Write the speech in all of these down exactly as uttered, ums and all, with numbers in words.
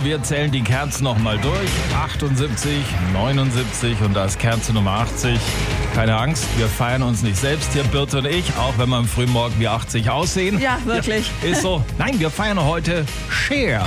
wir zählen die Kerzen nochmal durch. achtundsiebzig, neunundsiebzig und das Kerze Nummer achtzig. Keine Angst, wir feiern uns nicht selbst hier, Birte und ich, auch wenn wir am Frühmorgen wie achtzig aussehen. Ja, wirklich. Ja, ist so. Nein, wir feiern heute Cher.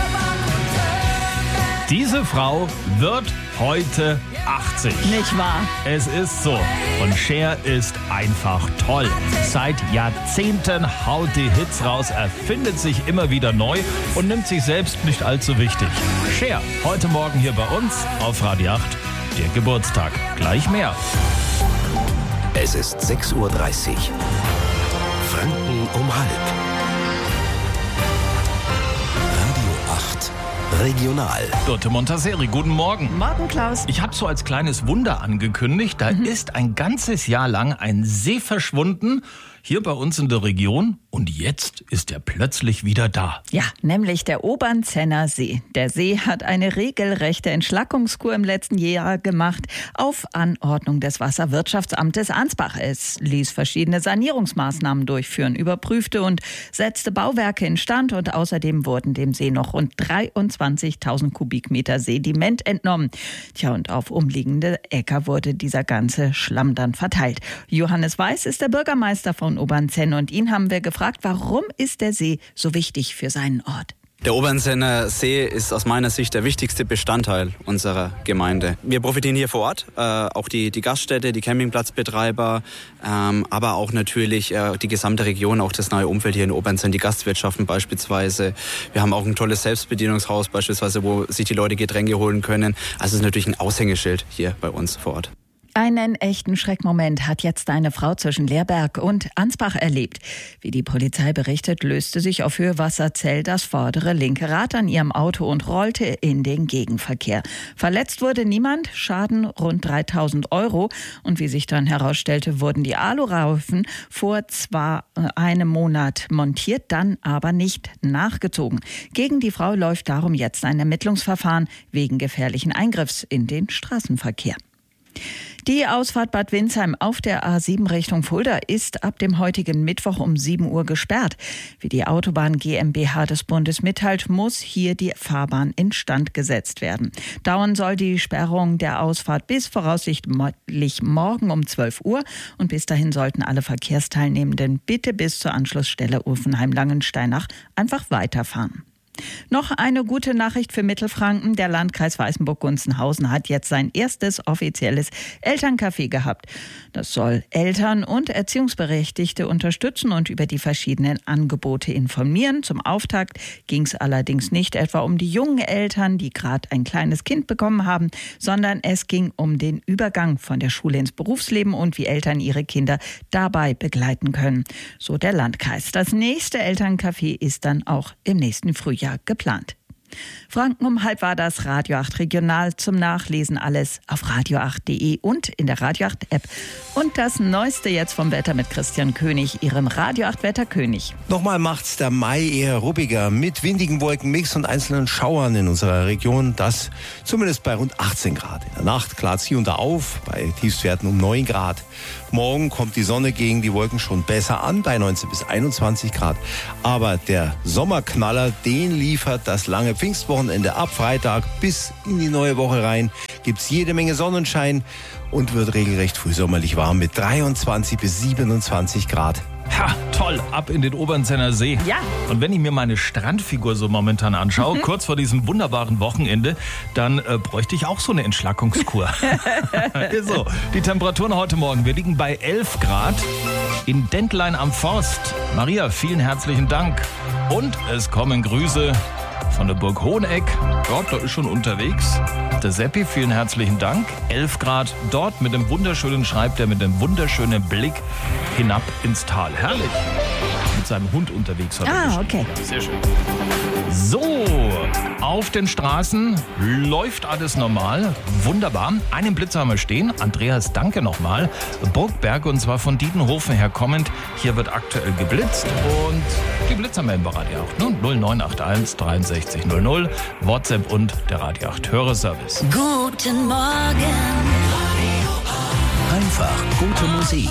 Diese Frau wird heute achtzig. Nicht wahr? Es ist so. Und Cher ist einfach toll. Seit Jahrzehnten haut die Hits raus, erfindet sich immer wieder neu und nimmt sich selbst nicht allzu wichtig. Cher, heute Morgen hier bei uns auf Radio acht, der Geburtstag. Gleich mehr. Es ist sechs Uhr dreißig. Franken um halb. Radio acht Regional. Birte Montaseri, guten Morgen. Morgen, Klaus. Ich habe so als kleines Wunder angekündigt, da mhm. ist ein ganzes Jahr lang ein See verschwunden, hier bei uns in der Region. Und jetzt ist er plötzlich wieder da. Ja, nämlich der Obernzenner See. Der See hat eine regelrechte Entschlackungskur im letzten Jahr gemacht, auf Anordnung des Wasserwirtschaftsamtes Ansbach. Es ließ verschiedene Sanierungsmaßnahmen durchführen, überprüfte und setzte Bauwerke instand. Und außerdem wurden dem See noch rund dreiundzwanzigtausend Kubikmeter Sediment entnommen. Tja, und auf umliegende Äcker wurde dieser ganze Schlamm dann verteilt. Johannes Weiß ist der Bürgermeister von Obernzenn und ihn haben wir gefragt, warum ist der See so wichtig für seinen Ort? Der Obernzenner See ist aus meiner Sicht der wichtigste Bestandteil unserer Gemeinde. Wir profitieren hier vor Ort, äh, auch die, die Gaststätte, die Campingplatzbetreiber, ähm, aber auch natürlich äh, die gesamte Region, auch das neue Umfeld hier in Obernzenn, die Gastwirtschaften beispielsweise. Wir haben auch ein tolles Selbstbedienungshaus beispielsweise, wo sich die Leute Getränke holen können. Also es ist natürlich ein Aushängeschild hier bei uns vor Ort. Einen echten Schreckmoment hat jetzt eine Frau zwischen Leerberg und Ansbach erlebt. Wie die Polizei berichtet, löste sich auf Höhe Wasserzell das vordere linke Rad an ihrem Auto und rollte in den Gegenverkehr. Verletzt wurde niemand, Schaden rund dreitausend Euro. Und wie sich dann herausstellte, wurden die Alureifen vor zwar einem Monat montiert, dann aber nicht nachgezogen. Gegen die Frau läuft darum jetzt ein Ermittlungsverfahren wegen gefährlichen Eingriffs in den Straßenverkehr. Die Ausfahrt Bad Windsheim auf der A sieben Richtung Fulda ist ab dem heutigen Mittwoch um sieben Uhr gesperrt. Wie die Autobahn GmbH des Bundes mitteilt, muss hier die Fahrbahn instand gesetzt werden. Dauern soll die Sperrung der Ausfahrt bis voraussichtlich morgen um zwölf Uhr. Und bis dahin sollten alle Verkehrsteilnehmenden bitte bis zur Anschlussstelle Ulfenheim-Langensteinach einfach weiterfahren. Noch eine gute Nachricht für Mittelfranken. Der Landkreis Weißenburg-Gunzenhausen hat jetzt sein erstes offizielles Elterncafé gehabt. Das soll Eltern und Erziehungsberechtigte unterstützen und über die verschiedenen Angebote informieren. Zum Auftakt ging es allerdings nicht etwa um die jungen Eltern, die gerade ein kleines Kind bekommen haben, sondern es ging um den Übergang von der Schule ins Berufsleben und wie Eltern ihre Kinder dabei begleiten können. So der Landkreis. Das nächste Elterncafé ist dann auch im nächsten Frühjahr geplant. Franken um halb war das Radio acht Regional. Zum Nachlesen alles auf radio acht punkt de und in der Radio acht App. Und das Neueste jetzt vom Wetter mit Christian König, Ihrem Radio acht Wetterkönig. Nochmal macht's der Mai eher ruppiger mit windigen Wolkenmix und einzelnen Schauern in unserer Region. Das zumindest bei rund achtzehn Grad. In der Nacht klart's hier und da auf, bei Tiefstwerten um neun Grad. Morgen kommt die Sonne gegen die Wolken schon besser an, bei neunzehn bis einundzwanzig Grad. Aber der Sommerknaller, den liefert das lange Pfingstwochenende. Ab Freitag bis in die neue Woche rein gibt's jede Menge Sonnenschein und wird regelrecht frühsommerlich warm mit dreiundzwanzig bis siebenundzwanzig Grad. Ha, toll, ab in den Obernzenner See. Ja. Und wenn ich mir meine Strandfigur so momentan anschaue, mhm. kurz vor diesem wunderbaren Wochenende, dann äh, bräuchte ich auch so eine Entschlackungskur. So, die Temperaturen heute Morgen, wir liegen bei elf Grad in Dentlein am Forst. Maria, vielen herzlichen Dank. Und es kommen Grüße von der Burg Hoheneck. Dort, da ist schon unterwegs. Der Seppi, vielen herzlichen Dank. elf Grad dort mit dem wunderschönen Schreibtisch, mit dem wunderschönen Blick hinab ins Tal. Herrlich. Mit seinem Hund unterwegs. Hat ah, okay. Sehr schön. So, auf den Straßen läuft alles normal. Wunderbar. Einen Blitzer haben wir stehen. Andreas, danke nochmal. Burgberg, und zwar von Dietenhofen her kommend. Hier wird aktuell geblitzt. Und die Blitzer melden bei Radio acht. Ne? null neun acht eins dreiundsechzig null null. WhatsApp und der Radio acht Hörerservice. Guten Morgen. Einfach gute Musik.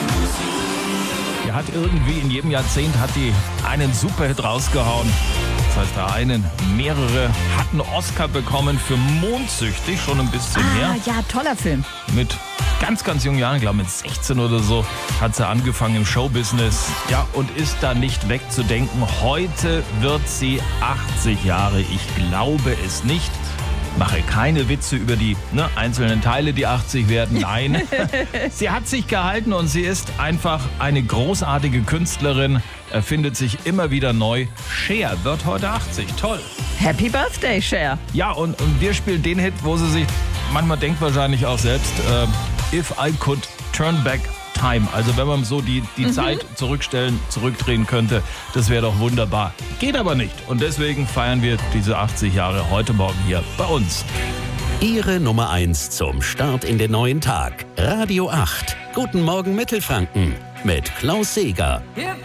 Die hat irgendwie in jedem Jahrzehnt hat die einen Superhit rausgehauen. das heißt der einen, mehrere hatten Oscar bekommen für Mondsüchtig, schon ein bisschen Ah, her. ja, toller Film. Mit ganz, ganz jungen Jahren, ich glaube mit sechzehn oder so, hat sie angefangen im Showbusiness. Ja, und ist da nicht wegzudenken. Heute wird sie achtzig Jahre. Ich glaube es nicht. Mache keine Witze über die ne, einzelnen Teile, die achtzig werden. Nein. Sie hat sich gehalten und sie ist einfach eine großartige Künstlerin. Erfindet sich immer wieder neu. Cher wird heute achtzig. Toll. Happy Birthday, Cher. Ja, und, und wir spielen den Hit, wo sie sich manchmal denkt wahrscheinlich auch selbst, äh, If I Could Turn Back Time. Also wenn man so die, die mhm. Zeit zurückstellen, zurückdrehen könnte, das wäre doch wunderbar. Geht aber nicht. Und deswegen feiern wir diese achtzig Jahre heute Morgen hier bei uns. Ihre Nummer eins zum Start in den neuen Tag. Radio acht. Guten Morgen Mittelfranken mit Klaus Seeger.